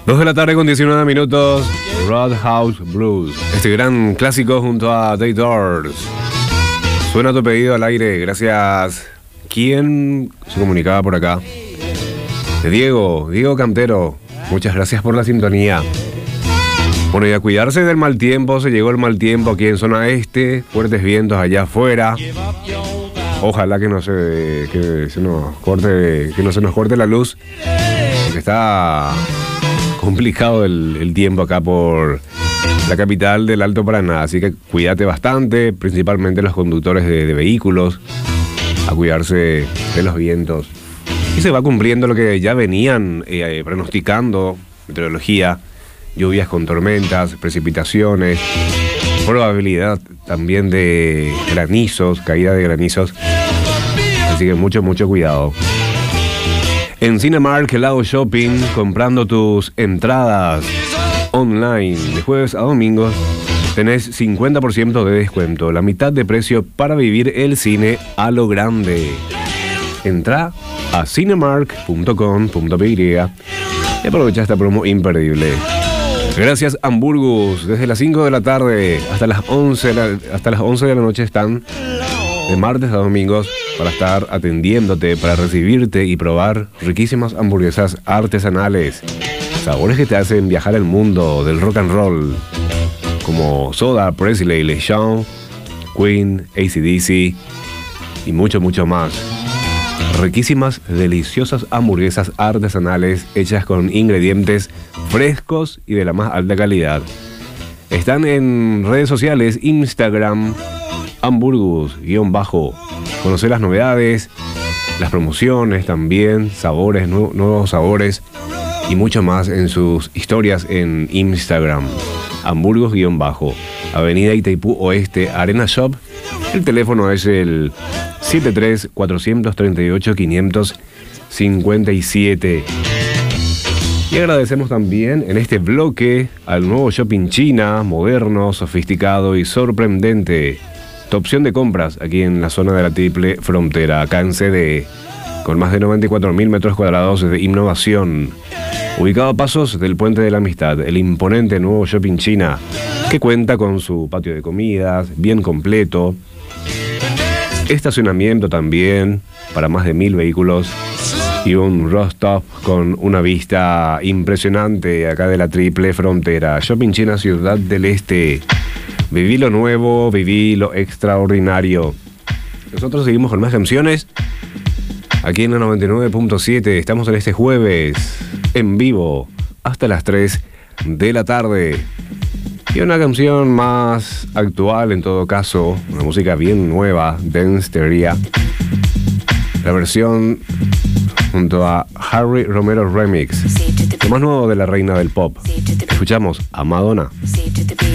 2 de la tarde con 19 minutos. Roadhouse Blues. Este gran clásico junto a The Doors. Suena tu pedido al aire. Gracias. ¿Quién se comunicaba por acá? De Diego Cantero. Muchas gracias por la sintonía. Bueno, y a cuidarse del mal tiempo. Se llegó el mal tiempo aquí en zona este. Fuertes vientos allá afuera. Ojalá que no se nos corte la luz. Porque está complicado el tiempo acá por la capital del Alto Paraná. Así que cuídate bastante, principalmente los conductores de vehículos, a cuidarse de los vientos. Y se va cumpliendo lo que ya venían pronosticando meteorología: lluvias con tormentas, precipitaciones, probabilidad también de granizos, caída de granizos. Así que mucho cuidado. En Cinemark Helado Shopping, comprando tus entradas online de jueves a domingos, tenés 50% de descuento, la mitad de precio para vivir el cine a lo grande. Entrá a cinemark.com.py y aprovecha esta promo imperdible. Gracias Hamburgus, desde las 5 de la tarde hasta las 11 de la noche están de martes a domingos para estar atendiéndote, para recibirte y probar riquísimas hamburguesas artesanales. Sabores que te hacen viajar el mundo del rock and roll, como Soda, Presley, LeSean, Queen, AC/DC y mucho más. Riquísimas, deliciosas hamburguesas artesanales hechas con ingredientes frescos y de la más alta calidad. Están en redes sociales, Instagram, Hamburgus_. Conocer las novedades, las promociones también, sabores, nuevos sabores y mucho más en sus historias en Instagram. Hamburgus_. Avenida Itaipú Oeste, Arena Shop. El teléfono es el 73-438-557. Y agradecemos también en este bloque al nuevo Shopping China, moderno, sofisticado y sorprendente. Tu opción de compras aquí en la zona de la Triple Frontera, acá en CDE, con más de 94.000 metros cuadrados de innovación. Ubicado a pasos del Puente de la Amistad, el imponente nuevo Shopping China, que cuenta con su patio de comidas bien completo, estacionamiento también para más de 1.000 vehículos y un rooftop con una vista impresionante acá de la Triple Frontera. Shopping China, Ciudad del Este. Viví lo nuevo, viví lo extraordinario. Nosotros seguimos con más canciones aquí en la 99.7. Estamos en este jueves en vivo hasta las 3 de la tarde. Y una canción más actual en todo caso, una música bien nueva, Dance Teoría. La versión junto a Harry Romero Remix. Lo más nuevo de la reina del pop. Escuchamos a Madonna.